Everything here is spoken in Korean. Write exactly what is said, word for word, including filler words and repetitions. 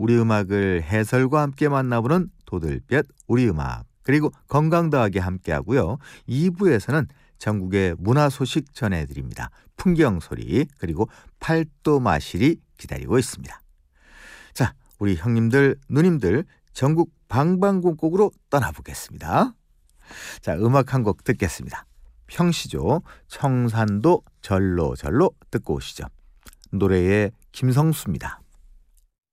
우리 음악을 해설과 함께 만나보는 도들볕 우리 음악, 그리고 건강 더하기 함께 하고요. 이 부에서는 전국의 문화 소식 전해드립니다. 풍경 소리, 그리고 팔도 마실이 기다리고 있습니다. 자, 우리 형님들, 누님들 전국 방방곡곡으로 떠나보겠습니다. 자, 음악 한 곡 듣겠습니다. 평시조 청산도 절로 절로 듣고 오시죠. 노래의 김성수입니다.